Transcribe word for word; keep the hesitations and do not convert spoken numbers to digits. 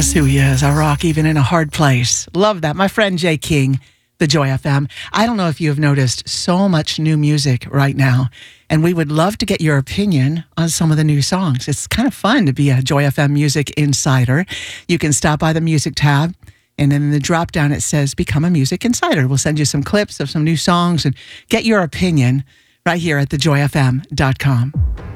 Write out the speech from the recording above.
That's who he is, a rock even in a hard place. Love that. My friend Jay King, the Joy F M. I don't know if you have noticed so much new music right now, and we would love to get your opinion on some of the new songs. It's kind of fun to be a Joy F M music insider. You can stop by the music tab, and then in the drop down it says Become a Music Insider. We'll send you some clips of some new songs and get your opinion right here at the joy f m dot com.